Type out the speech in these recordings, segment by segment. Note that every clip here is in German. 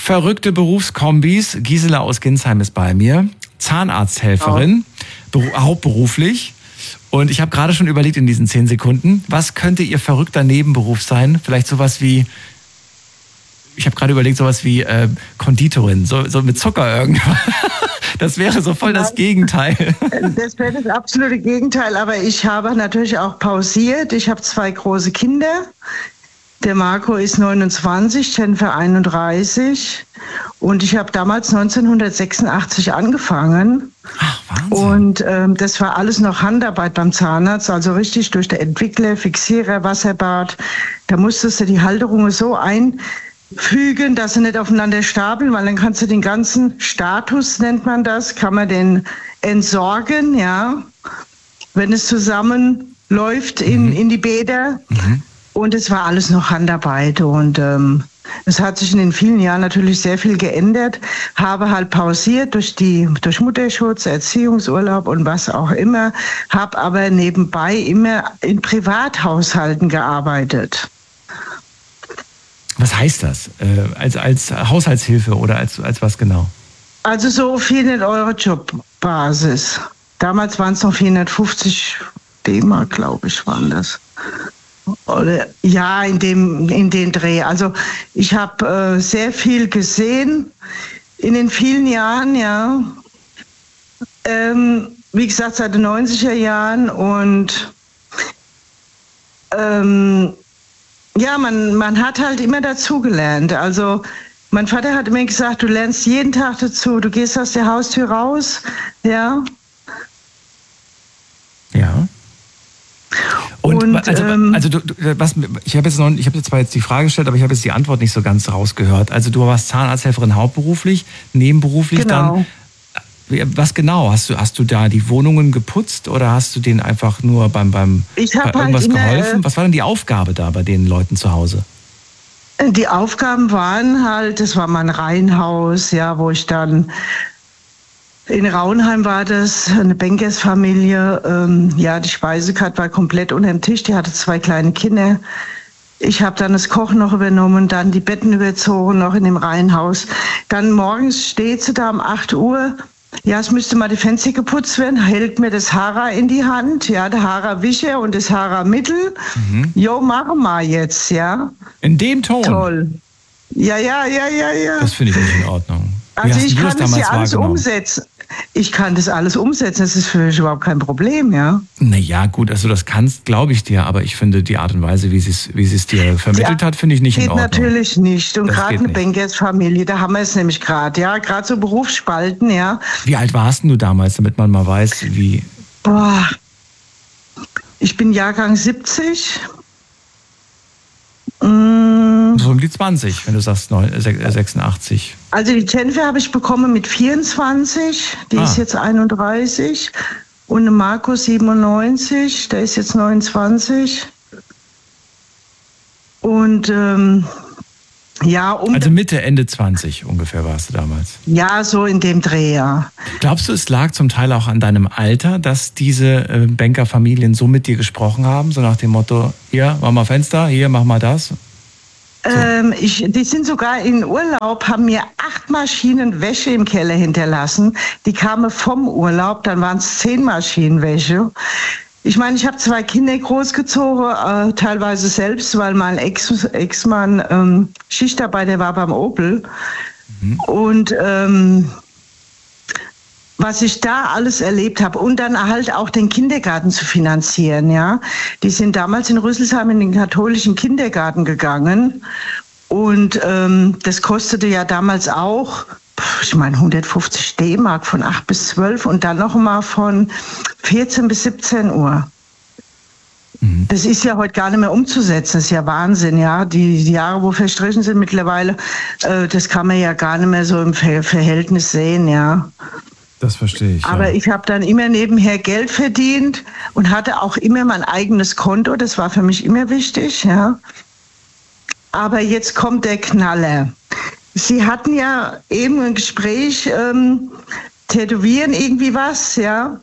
verrückte Berufskombis. Gisela aus Ginsheim ist bei mir. Zahnarzthelferin, hauptberuflich. Und ich habe gerade schon überlegt in diesen 10 Sekunden, was könnte Ihr verrückter Nebenberuf sein? Vielleicht sowas wie, ich habe gerade überlegt, sowas wie Konditorin, so mit Zucker irgendwas. Das wäre so voll das Gegenteil. Das wäre das absolute Gegenteil, aber ich habe natürlich auch pausiert. Ich habe 2 große Kinder. Der Marco ist 29, Jennifer 31. Und ich habe damals 1986 angefangen. Ach, Wahnsinn. Und das war alles noch Handarbeit beim Zahnarzt, also richtig durch den Entwickler, Fixierer, Wasserbad. Da musstest du die Halterungen so einfügen, dass sie nicht aufeinander stapeln, weil dann kannst du den ganzen Status, nennt man das, kann man den entsorgen, ja, wenn es zusammenläuft in die Bäder. Und es war alles noch Handarbeit und es hat sich in den vielen Jahren natürlich sehr viel geändert. Habe halt pausiert durch Mutterschutz, Erziehungsurlaub und was auch immer. Habe aber nebenbei immer in Privathaushalten gearbeitet. Was heißt das? Als Haushaltshilfe oder als was genau? Also so 400 € Jobbasis. Damals waren es noch 450 D-Mark, glaube ich, waren das. Oder, ja, in den Dreh. Also ich habe sehr viel gesehen in den vielen Jahren, ja. Wie gesagt, seit den 90er Jahren und ja, man hat halt immer dazugelernt. Also mein Vater hat immer gesagt, du lernst jeden Tag dazu, du gehst aus der Haustür raus, ja. Ja. Und ich habe jetzt zwar jetzt die Frage gestellt, aber ich habe jetzt die Antwort nicht so ganz rausgehört. Also du warst Zahnarzthelferin hauptberuflich, nebenberuflich genau. Dann. Was genau? Hast du da die Wohnungen geputzt oder hast du denen einfach nur bei irgendwas geholfen? Was war denn die Aufgabe da bei den Leuten zu Hause? Die Aufgaben waren halt, das war mein Reihenhaus, ja, wo ich dann in Raunheim war das, eine Bankersfamilie. Ja, die Speisekarte war komplett unter dem Tisch. Die hatte 2 kleine Kinder. Ich habe dann das Kochen noch übernommen, dann die Betten überzogen, noch in dem Reihenhaus. Dann morgens steht sie da um 8 Uhr. Ja, es müsste mal die Fenster geputzt werden. Hält mir das Hara in die Hand. Ja, der Hara-Wischer und das Hara-Mittel. Jo, machen wir jetzt, ja. In dem Ton? Toll. Ja. Das finde ich nicht in Ordnung. Also ich kann das ja alles umsetzen. Ich kann das alles umsetzen, das ist für mich überhaupt kein Problem, ja. Naja, gut, also das kannst, glaube ich dir, aber ich finde die Art und Weise, wie sie es dir vermittelt hat, finde ich nicht in Ordnung. Geht natürlich nicht. Und gerade eine Bankersfamilie, da haben wir es nämlich gerade, ja. Gerade so Berufsspalten, ja. Wie alt warst du damals, damit man mal weiß, wie... Boah, ich bin Jahrgang 70. So um die 20, wenn du sagst 86. Also die Jennifer habe ich bekommen mit 24, die ist jetzt 31. Und eine Marco 97, der ist jetzt 29. Und ja, also Mitte, Ende 20 ungefähr warst du damals. Ja, so in dem Dreh, ja. Glaubst du, es lag zum Teil auch an deinem Alter, dass diese Bankerfamilien so mit dir gesprochen haben, so nach dem Motto, hier, mach mal Fenster, hier, mach mal das? So. Die sind sogar in Urlaub, haben mir 8 Maschinen Wäsche im Keller hinterlassen. Die kamen vom Urlaub, dann waren es 10 Maschinen Wäsche. Ich meine, ich habe 2 Kinder großgezogen, teilweise selbst, weil mein Ex-Mann Schichtarbeiter war beim Opel. Und was ich da alles erlebt habe und dann halt auch den Kindergarten zu finanzieren, ja. Die sind damals in Rüsselsheim in den katholischen Kindergarten gegangen und das kostete ja damals auch, ich meine 150 D-Mark von 8 bis 12 und dann noch mal von 14 bis 17 Uhr. Das ist ja heute gar nicht mehr umzusetzen, das ist ja Wahnsinn, ja. Die Jahre, wo verstrichen sind mittlerweile, das kann man ja gar nicht mehr so im Verhältnis sehen, ja. Das verstehe ich. Aber ich habe dann immer nebenher Geld verdient und hatte auch immer mein eigenes Konto. Das war für mich immer wichtig, ja. Aber jetzt kommt der Knaller. Sie hatten ja eben ein Gespräch, tätowieren irgendwie was, ja.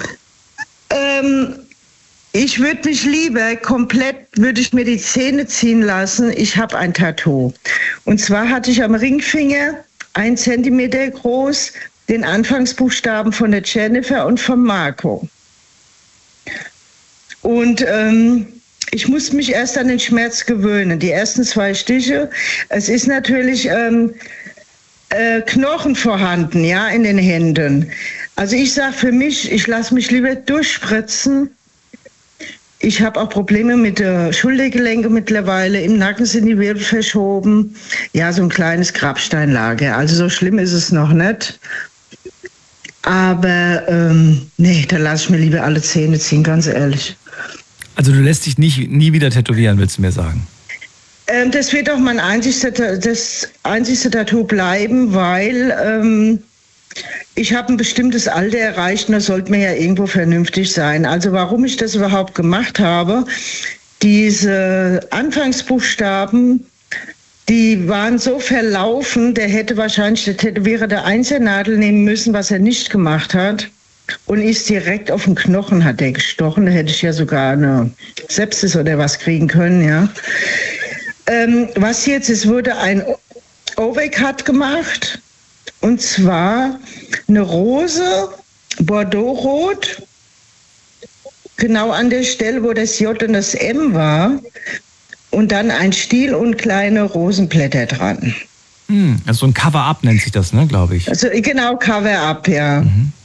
Ich würde mich lieber komplett, würde ich mir die Zähne ziehen lassen. Ich habe ein Tattoo. Und zwar hatte ich am Ringfinger 1 Zentimeter groß den Anfangsbuchstaben von der Jennifer und von Marco. Und ich musste mich erst an den Schmerz gewöhnen. Die ersten 2 Stiche. Es ist natürlich Knochen vorhanden, ja, in den Händen. Also ich sage für mich, ich lasse mich lieber durchspritzen. Ich habe auch Probleme mit der Schultergelenke mittlerweile. Im Nacken sind die Wirbel verschoben. Ja, so ein kleines Grabsteinlager. Also so schlimm ist es noch nicht. Aber nee, da lasse ich mir lieber alle Zähne ziehen, ganz ehrlich. Also du lässt dich nie wieder tätowieren, willst du mir sagen? Das wird auch mein das einzigste Tattoo bleiben, weil ich habe ein bestimmtes Alter erreicht und das sollte mir ja irgendwo vernünftig sein. Also warum ich das überhaupt gemacht habe, diese Anfangsbuchstaben, die waren so verlaufen, der hätte wahrscheinlich der Tätowierer der Einzelnadel nehmen müssen, was er nicht gemacht hat. Und ist direkt auf den Knochen hat er gestochen. Da hätte ich ja sogar eine Sepsis oder was kriegen können, ja. Was jetzt, es wurde ein Overcut gemacht. Und zwar eine Rose, Bordeaux-Rot, genau an der Stelle, wo das J und das M war. Und dann ein Stiel und kleine Rosenblätter dran. Also so ein Cover-Up nennt sich das, ne, glaube ich. Also genau, Cover-Up, ja.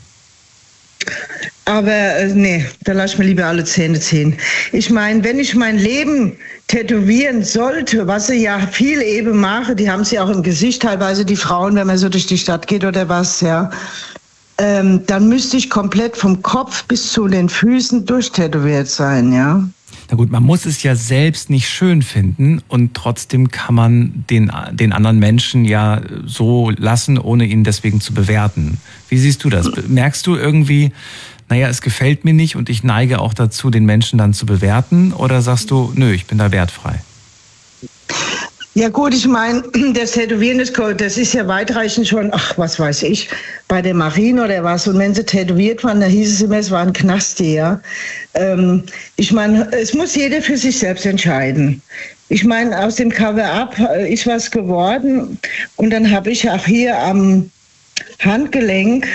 Aber nee, da lasse ich mir lieber alle Zähne ziehen. Ich meine, wenn ich mein Leben tätowieren sollte, was ich ja viel eben mache, die haben sie auch im Gesicht, teilweise die Frauen, wenn man so durch die Stadt geht oder was, ja, dann müsste ich komplett vom Kopf bis zu den Füßen durchtätowiert sein, ja. Na gut, man muss es ja selbst nicht schön finden und trotzdem kann man den anderen Menschen ja so lassen, ohne ihn deswegen zu bewerten. Wie siehst du das? Merkst du irgendwie, naja, es gefällt mir nicht und ich neige auch dazu, den Menschen dann zu bewerten? Oder sagst du, nö, ich bin da wertfrei? Ja gut, ich meine, das Tätowieren, das ist ja weitreichend schon, ach, was weiß ich, bei der Marine oder was. Und wenn sie tätowiert waren, da hieß es immer, es war ein Knasti, ja. Ich meine, es muss jeder für sich selbst entscheiden. Ich meine, aus dem Cover-Up ist was geworden. Und dann habe ich auch hier am Handgelenk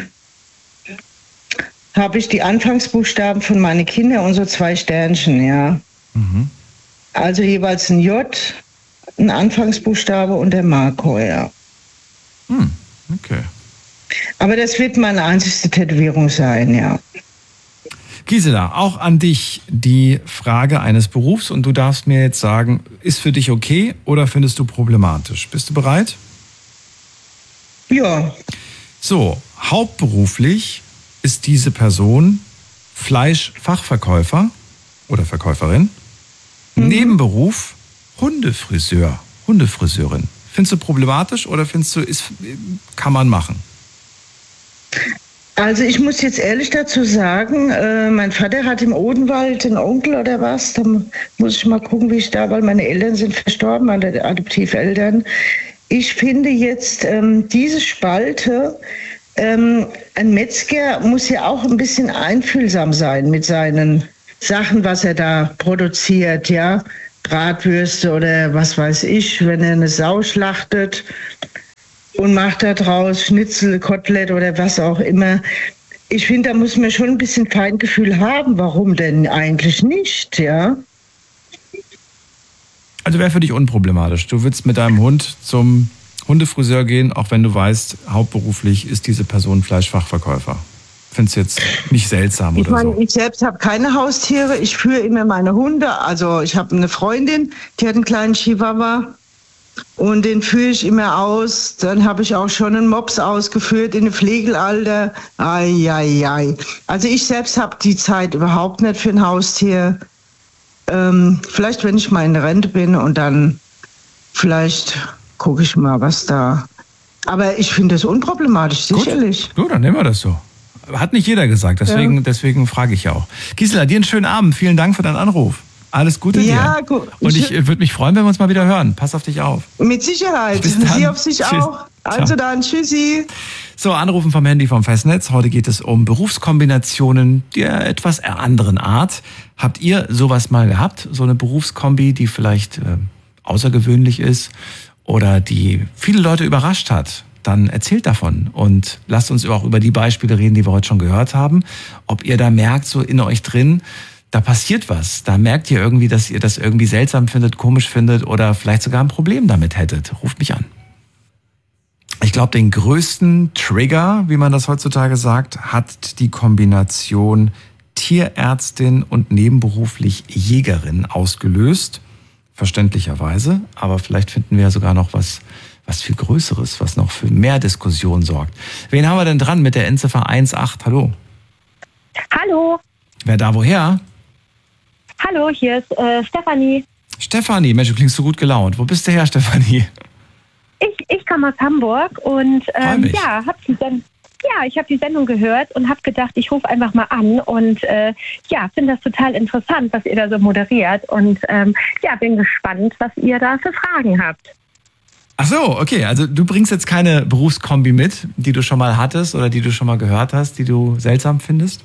habe ich die Anfangsbuchstaben von meinen Kindern und so 2 Sternchen, ja. Also jeweils ein J, ein Anfangsbuchstabe und der Marco, ja. Okay. Aber das wird meine einzigste Tätowierung sein, ja. Gisela, auch an dich die Frage eines Berufs und du darfst mir jetzt sagen, ist für dich okay oder findest du problematisch? Bist du bereit? Ja. So, hauptberuflich ist diese Person Fleischfachverkäufer oder Verkäuferin. Nebenberuf Hundefriseurin. Findest du problematisch oder findest du, kann man machen? Also ich muss jetzt ehrlich dazu sagen, mein Vater hat im Odenwald einen Onkel oder was. Da muss ich mal gucken, wie ich da, weil meine Eltern sind verstorben, meine Adoptiveltern. Ich finde jetzt diese Spalte, ein Metzger muss ja auch ein bisschen einfühlsam sein mit seinen Sachen, was er da produziert, ja. Bratwürste oder was weiß ich, wenn er eine Sau schlachtet und macht da draus Schnitzel, Kotelett oder was auch immer. Ich finde, da muss man schon ein bisschen Feingefühl haben. Warum denn eigentlich nicht, ja? Also wäre für dich unproblematisch. Du würdest mit deinem Hund zum Hundefriseur gehen, auch wenn du weißt, hauptberuflich ist diese Person Fleischfachverkäufer. Findest du jetzt nicht seltsam oder so? Ich meine, ich selbst habe keine Haustiere. Ich führe immer meine Hunde. Also ich habe eine Freundin, die hat einen kleinen Chihuahua und den führe ich immer aus. Dann habe ich auch schon einen Mops ausgeführt in dem Pflegealter. Ai. Also ich selbst habe die Zeit überhaupt nicht für ein Haustier. Vielleicht, wenn ich mal in Rente bin und dann vielleicht gucke ich mal, was da. Aber ich finde das unproblematisch, sicherlich. Gut, dann nehmen wir das so. Hat nicht jeder gesagt, deswegen frage ich ja auch. Gisela, dir einen schönen Abend. Vielen Dank für deinen Anruf. Alles Gute dir. Ja, gut. Und ich würde mich freuen, wenn wir uns mal wieder hören. Pass auf dich auf. Mit Sicherheit. Sie auf sich auch. Also dann, tschüssi. So, Anrufen vom Handy vom Festnetz. Heute geht es um Berufskombinationen der etwas anderen Art. Habt ihr sowas mal gehabt? So eine Berufskombi, die vielleicht außergewöhnlich ist? oder die viele Leute überrascht hat, dann erzählt davon und lasst uns auch über die Beispiele reden, die wir heute schon gehört haben. Ob ihr da merkt, so in euch drin, da passiert was. Da merkt ihr irgendwie, dass ihr das irgendwie seltsam findet, komisch findet oder vielleicht sogar ein Problem damit hättet. Ruft mich an. Ich glaube, den größten Trigger, wie man das heutzutage sagt, hat die Kombination Tierärztin und nebenberuflich Jägerin ausgelöst. Verständlicherweise. Aber vielleicht finden wir ja sogar noch was viel Größeres, was noch für mehr Diskussion sorgt. Wen haben wir denn dran mit der Endziffer 18? Hallo. Hallo. Wer da woher? Hallo, hier ist Stefanie. Stefanie, Mensch, du klingst so gut gelaunt. Wo bist du her, Stefanie? Ich komme aus Hamburg und ich habe die Sendung gehört und habe gedacht, ich rufe einfach mal an und finde das total interessant, was ihr da so moderiert und bin gespannt, was ihr da für Fragen habt. Ach so, okay. Also du bringst jetzt keine Berufskombi mit, die du schon mal hattest oder die du schon mal gehört hast, die du seltsam findest?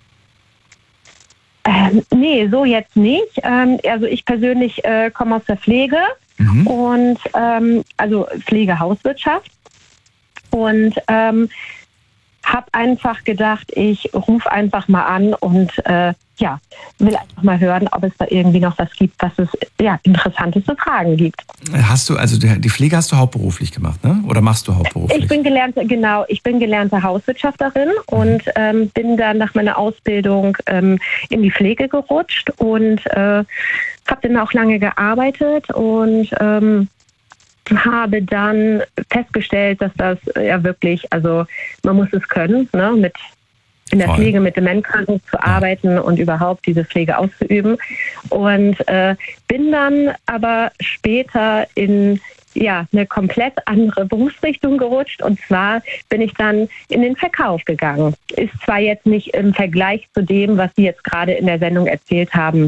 Nee, so jetzt nicht. Also ich persönlich komme aus der Pflege und also Pflegehauswirtschaft und habe einfach gedacht, ich rufe einfach mal an und will einfach mal hören, ob es da irgendwie noch was gibt, was es Interessantes zu fragen gibt. Hast du, also die Pflege hast du hauptberuflich gemacht, ne? Oder machst du hauptberuflich? Ich bin gelernte Hauswirtschafterin und bin dann nach meiner Ausbildung in die Pflege gerutscht und habe dann auch lange gearbeitet und habe dann festgestellt, dass das ja wirklich, also man muss es können, ne, in der Pflege mit Dementkranken zu arbeiten und überhaupt diese Pflege auszuüben. Und bin dann aber später in eine komplett andere Berufsrichtung gerutscht. Und zwar bin ich dann in den Verkauf gegangen. Ist zwar jetzt nicht im Vergleich zu dem, was Sie jetzt gerade in der Sendung erzählt haben,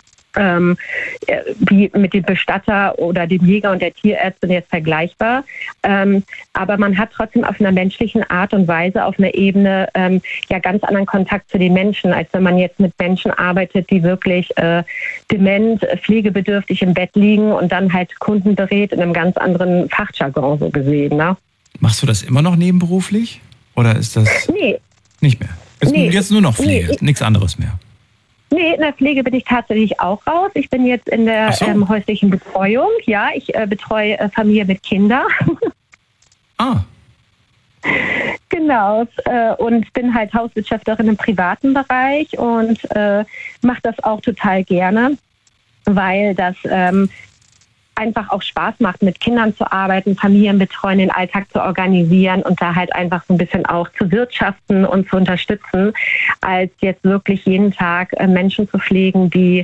wie mit dem Bestatter oder dem Jäger und der Tierärztin jetzt vergleichbar. Aber man hat trotzdem auf einer menschlichen Art und Weise, auf einer Ebene ganz anderen Kontakt zu den Menschen, als wenn man jetzt mit Menschen arbeitet, die wirklich dement, pflegebedürftig im Bett liegen und dann halt Kunden berät in einem ganz anderen Fachjargon so gesehen. Ne? Machst du das immer noch nebenberuflich? Oder ist das nicht mehr? Jetzt nur noch Pflege, nichts anderes mehr? Nee, in der Pflege bin ich tatsächlich auch raus. Ich bin jetzt in der häuslichen Betreuung. Ja, ich betreue Familie mit Kindern. Ah. Genau. Und bin halt Hauswirtschafterin im privaten Bereich und mache das auch total gerne, weil das einfach auch Spaß macht, mit Kindern zu arbeiten, Familien betreuen, den Alltag zu organisieren und da halt einfach so ein bisschen auch zu wirtschaften und zu unterstützen, als jetzt wirklich jeden Tag Menschen zu pflegen, die,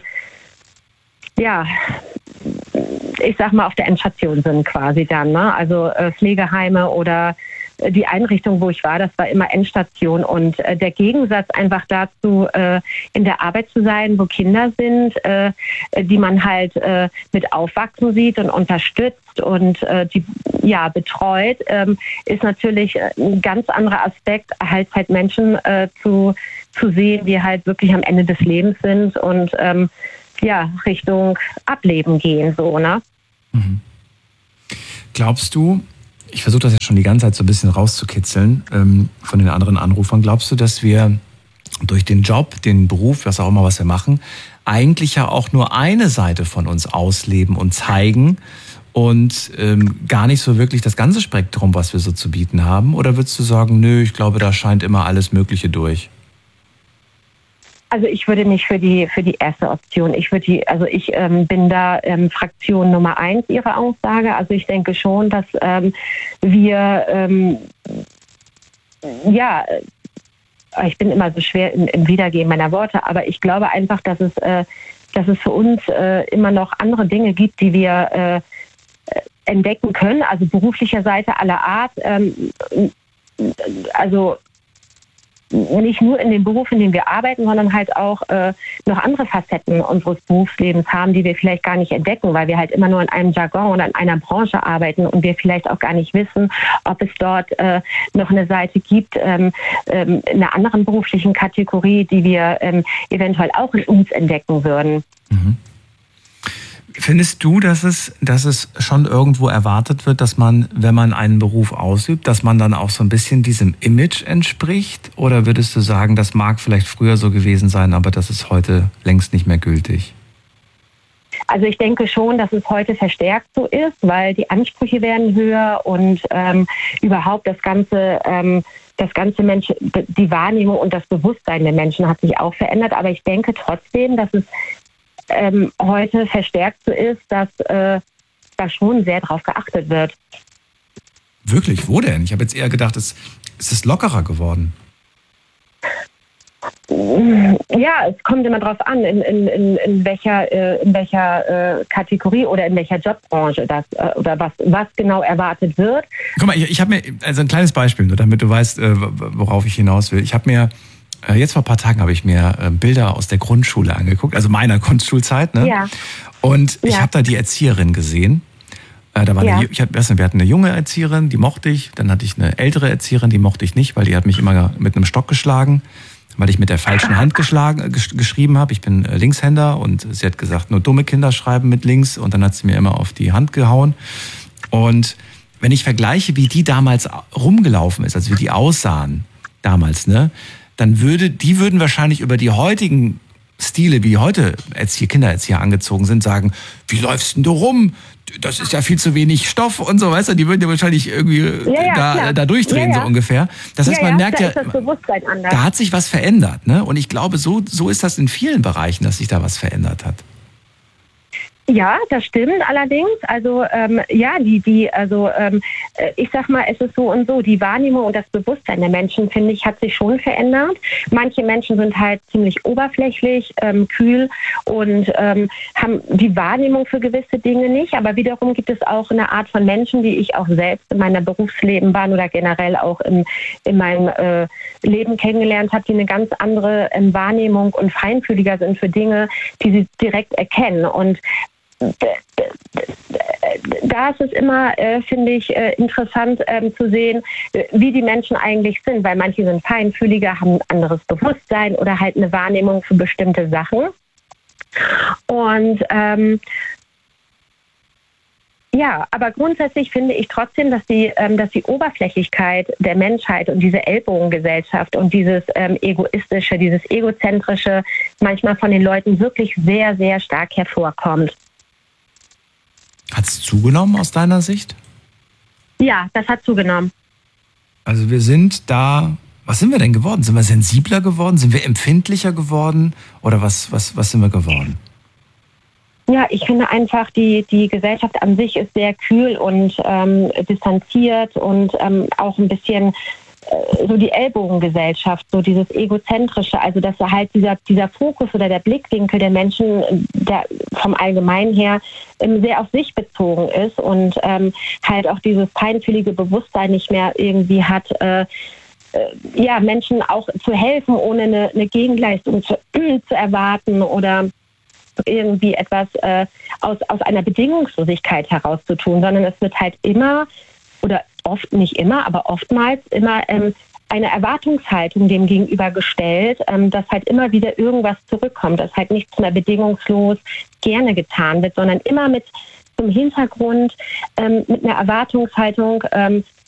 ich sag mal, auf der Endstation sind quasi dann, ne? Also Pflegeheime oder die Einrichtung, wo ich war, das war immer Endstation. Und der Gegensatz einfach dazu, in der Arbeit zu sein, wo Kinder sind, die man halt mit aufwachsen sieht und unterstützt und die betreut, ist natürlich ein ganz anderer Aspekt, halt Menschen zu sehen, die halt wirklich am Ende des Lebens sind und Richtung Ableben gehen, so, ne? Mhm. Glaubst du, ich versuche das ja schon die ganze Zeit so ein bisschen rauszukitzeln von den anderen Anrufern. Glaubst du, dass wir durch den Job, den Beruf, was auch immer, was wir machen, eigentlich ja auch nur eine Seite von uns ausleben und zeigen und gar nicht so wirklich das ganze Spektrum, was wir so zu bieten haben? Oder würdest du sagen, nö, ich glaube, da scheint immer alles Mögliche durch? Also ich würde nicht für die erste Option. Ich bin da Fraktion Nummer 1 Ihrer Aussage. Also ich denke schon, dass wir ich bin immer so schwer im Wiedergeben meiner Worte, aber ich glaube einfach, dass es für uns immer noch andere Dinge gibt, die wir entdecken können. Also beruflicher Seite aller Art. Also nicht nur in dem Beruf, in dem wir arbeiten, sondern halt auch noch andere Facetten unseres Berufslebens haben, die wir vielleicht gar nicht entdecken, weil wir halt immer nur in einem Jargon oder in einer Branche arbeiten und wir vielleicht auch gar nicht wissen, ob es dort noch eine Seite gibt, in einer anderen beruflichen Kategorie, die wir eventuell auch in uns entdecken würden. Mhm. Findest du, dass es schon irgendwo erwartet wird, dass man, wenn man einen Beruf ausübt, dass man dann auch so ein bisschen diesem Image entspricht? Oder würdest du sagen, das mag vielleicht früher so gewesen sein, aber das ist heute längst nicht mehr gültig? Also ich denke schon, dass es heute verstärkt so ist, weil die Ansprüche werden höher und überhaupt das ganze Mensch, die Wahrnehmung und das Bewusstsein der Menschen hat sich auch verändert. Aber ich denke trotzdem, dass es heute verstärkt so ist, dass da schon sehr drauf geachtet wird. Wirklich? Wo denn? Ich habe jetzt eher gedacht, es ist lockerer geworden. Ja, es kommt immer drauf an, in welcher Kategorie oder in welcher Jobbranche das oder was genau erwartet wird. Guck mal, ich habe mir, also ein kleines Beispiel, nur damit du weißt, worauf ich hinaus will. Ich habe mir, jetzt vor ein paar Tagen habe ich mir Bilder aus der Grundschule angeguckt, also meiner Grundschulzeit, ne? Ja. Und ich habe da die Erzieherin gesehen. Da war wir hatten eine junge Erzieherin, die mochte ich. Dann hatte ich eine ältere Erzieherin, die mochte ich nicht, weil die hat mich immer mit einem Stock geschlagen, weil ich mit der falschen Hand geschrieben habe. Ich bin Linkshänder und sie hat gesagt, nur dumme Kinder schreiben mit links. Und dann hat sie mir immer auf die Hand gehauen. Und wenn ich vergleiche, wie die damals rumgelaufen ist, also wie die aussahen damals, ne, dann würden wahrscheinlich über die heutigen Stile, wie heute Kindererzieher angezogen sind, sagen, wie läufst denn du rum? Das ist ja viel zu wenig Stoff und so, weißt du, die würden ja wahrscheinlich irgendwie da durchdrehen, so ungefähr. Das heißt, man merkt da ist das Bewusstsein anders. Da hat sich was verändert, ne? Und ich glaube, so ist das in vielen Bereichen, dass sich da was verändert hat. Ja, das stimmt allerdings. Also ich sag mal, es ist so und so. Die Wahrnehmung und das Bewusstsein der Menschen, finde ich, hat sich schon verändert. Manche Menschen sind halt ziemlich oberflächlich, kühl und haben die Wahrnehmung für gewisse Dinge nicht. Aber wiederum gibt es auch eine Art von Menschen, die ich auch selbst in meiner Berufsleben oder generell auch in meinem Leben kennengelernt habe, die eine ganz andere Wahrnehmung und feinfühliger sind für Dinge, die sie direkt erkennen. Und da ist es immer, finde ich, interessant zu sehen, wie die Menschen eigentlich sind, weil manche sind feinfühliger, haben ein anderes Bewusstsein oder halt eine Wahrnehmung für bestimmte Sachen. Und aber grundsätzlich finde ich trotzdem, dass die Oberflächlichkeit der Menschheit und diese Ellbogengesellschaft und dieses Egoistische, dieses Egozentrische manchmal von den Leuten wirklich sehr, sehr stark hervorkommt. Hat es zugenommen aus deiner Sicht? Ja, das hat zugenommen. Also wir sind da, was sind wir denn geworden? Sind wir sensibler geworden? Sind wir empfindlicher geworden? Oder was sind wir geworden? Ja, ich finde einfach, die Gesellschaft an sich ist sehr kühl und distanziert und auch ein bisschen so die Ellbogengesellschaft, so dieses Egozentrische, also dass da halt dieser Fokus oder der Blickwinkel der Menschen, der vom Allgemeinen her sehr auf sich bezogen ist und halt auch dieses feinfühlige Bewusstsein nicht mehr irgendwie hat, Menschen auch zu helfen, ohne eine Gegenleistung zu erwarten oder irgendwie etwas aus einer Bedingungslosigkeit herauszutun, sondern es wird halt immer oder oft nicht immer, aber oftmals immer eine Erwartungshaltung dem gegenüber gestellt, dass halt immer wieder irgendwas zurückkommt, dass halt nichts mehr bedingungslos gerne getan wird, sondern immer mit zum Hintergrund mit einer Erwartungshaltung,